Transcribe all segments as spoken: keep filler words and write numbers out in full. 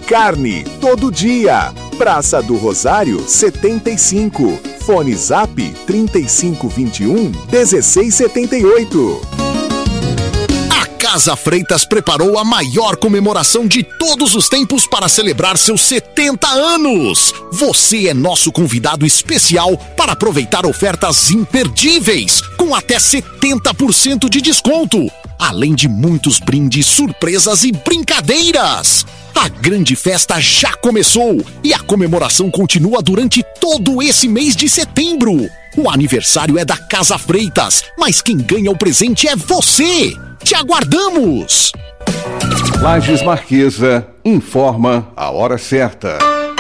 carne, todo dia. Praça do Rosário, setenta e cinco. Fone Zap trinta e cinco vinte e um, dezesseis setenta e oito. Casa Freitas preparou a maior comemoração de todos os tempos para celebrar seus setenta anos. Você é nosso convidado especial para aproveitar ofertas imperdíveis, com até setenta por cento de desconto, além de muitos brindes, surpresas e brincadeiras. A grande festa já começou e a comemoração continua durante todo esse mês de setembro. O aniversário é da Casa Freitas, mas quem ganha o presente é você. Te aguardamos! Lages Marquesa informa a hora certa.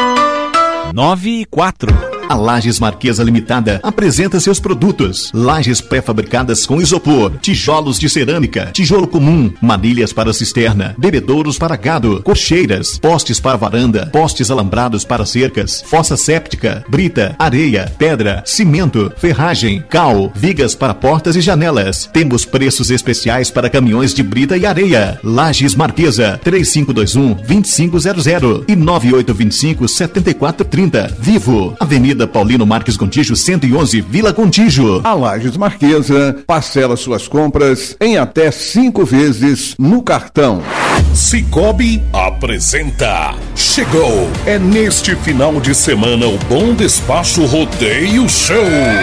nove e quatro. A Lages Marquesa Limitada apresenta seus produtos: lajes pré-fabricadas com isopor, tijolos de cerâmica, tijolo comum, manilhas para cisterna, bebedouros para gado, cocheiras, postes para varanda, postes alambrados para cercas, fossa séptica, brita, areia, pedra, cimento, ferragem, cal, vigas para portas e janelas. Temos preços especiais para caminhões de brita e areia. Lages Marquesa, três cinco dois um, dois cinco zero zero e nove oito dois cinco, sete quatro três zero. Vivo, Avenida Paulino Marques Gontijo, cento e onze, Vila Gontijo. A Lages Marquesa parcela suas compras em até cinco vezes no cartão. Cicobi apresenta. Chegou! É neste final de semana o Bom Despacho Rodeio Show.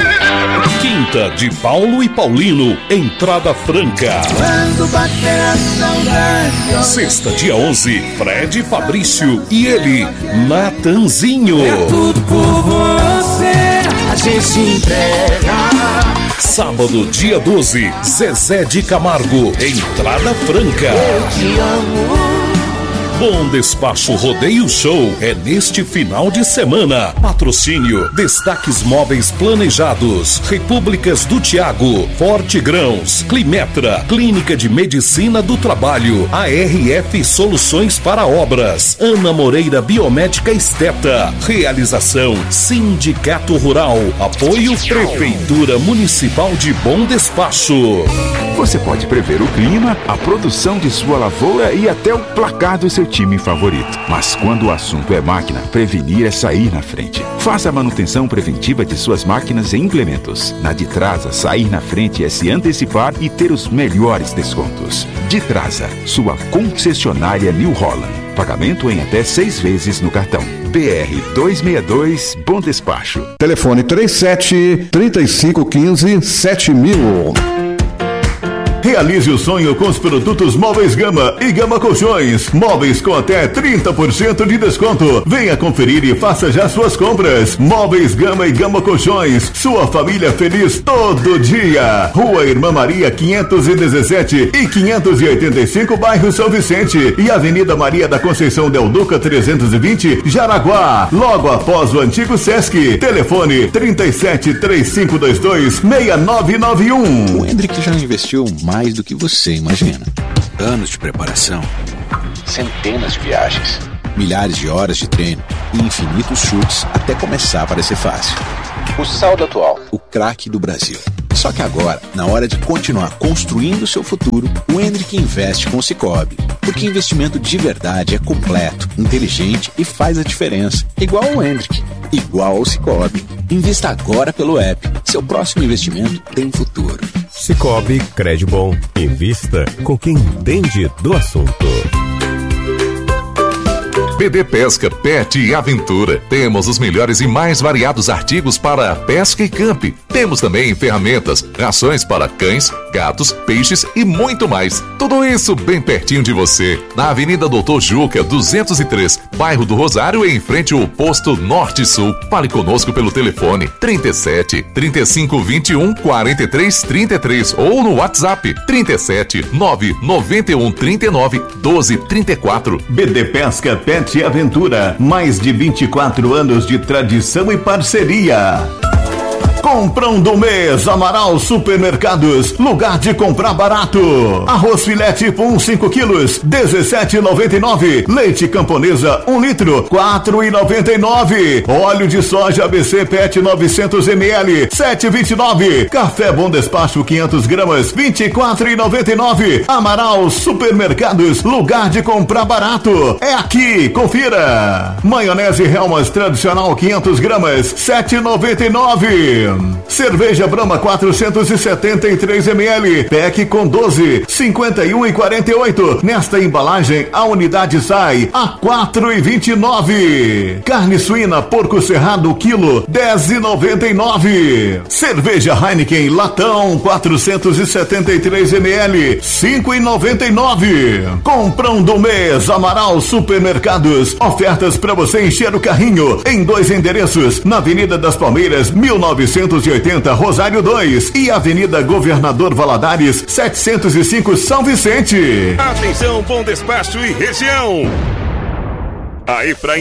Quinta de Paulo e Paulino, entrada franca. Quando bater a saudade. Sexta, dia onze, Fred Fabrício e ele, Natanzinho. É tudo por você, a gente se entrega. Sábado, dia doze, Zezé de Camargo, entrada franca. Eu te amo. Bom Despacho Rodeio Show é neste final de semana. Patrocínio: Destaques Móveis Planejados, Repúblicas do Tiago, Forte Grãos, Climetra, Clínica de Medicina do Trabalho, A R F Soluções para Obras, Ana Moreira Biomédica Esteta. Realização: Sindicato Rural. Apoio: Prefeitura Municipal de Bom Despacho. Você pode prever o clima, a produção de sua lavoura e até o placar do seu time favorito. Mas quando o assunto é máquina, prevenir é sair na frente. Faça a manutenção preventiva de suas máquinas e implementos. Na Ditrasa, sair na frente é se antecipar e ter os melhores descontos. Ditrasa, sua concessionária New Holland. Pagamento em até seis vezes no cartão. B R duzentos e sessenta e dois, Bom Despacho. Telefone trinta e sete, trinta e cinco quinze, sete mil. Realize o sonho com os produtos Móveis Gama e Gama Colchões. Móveis com até trinta por cento de desconto. Venha conferir e faça já suas compras. Móveis Gama e Gama Colchões. Sua família feliz todo dia. Rua Irmã Maria quinhentos e dezessete e quinhentos e oitenta e cinco, bairro São Vicente. E Avenida Maria da Conceição Del Duca trezentos e vinte, Jaraguá. Logo após o antigo Sesc. Telefone trinta e sete, três cinco dois dois, seis nove nove um. O Hendrick já investiu mais mais do que você imagina. Anos de preparação, centenas de viagens, milhares de horas de treino e infinitos chutes até começar a parecer fácil. O saldo atual, o craque do Brasil. Só que agora, na hora de continuar construindo o seu futuro, o Hendrick investe com o Cicobi. Porque investimento de verdade é completo, inteligente e faz a diferença. Igual ao Hendrick, igual ao Cicobi. Invista agora pelo app. Seu próximo investimento tem futuro. Cicobi, crédito bom. Invista com quem entende do assunto. P D Pesca, Pet e Aventura. Temos os melhores e mais variados artigos para pesca e camp. Temos também ferramentas, rações para cães, gatos, peixes e muito mais. Tudo isso bem pertinho de você. Na Avenida Doutor Juca, duzentos e três, bairro do Rosário, em frente ao posto Norte Sul. Fale conosco pelo telefone trinta e sete, trinta e cinco vinte e um, quarenta e três trinta e três ou no WhatsApp trinta e sete, nove noventa e um, trinta e nove, doze trinta e quatro. B D Pesca, Pet e Aventura, mais de vinte e quatro anos de tradição e parceria. Comprão do mês, Amaral Supermercados, lugar de comprar barato. Arroz filé tipo um, cinco quilos, dezessete e noventa e nove. Leite Camponesa, um litro, quatro e noventa e nove. Óleo de soja A B C Pet novecentos mililitros, sete e vinte e nove. Café Bom Despacho quinhentas gramas, vinte e quatro e noventa e nove. Amaral Supermercados, lugar de comprar barato. É aqui, confira. Maionese Helmas tradicional quinhentas gramas, sete e noventa e nove. Cerveja Brahma quatrocentos e setenta e três mililitros, pack com doze, cinquenta e um e quarenta e oito. Nesta embalagem a unidade sai a quatro e vinte e nove. Carne suína porco cerrado quilo, dez e noventa e nove. Cerveja Heineken latão quatrocentos e setenta e três mililitros, cinco e noventa e nove. Comprão do mês, Amaral Supermercados, ofertas para você encher o carrinho em dois endereços, na Avenida das Palmeiras mil novecentos e oitenta Rosário dois e Avenida Governador Valadares setecentos e cinco São Vicente. Atenção, Bom Despacho e região. A Efraim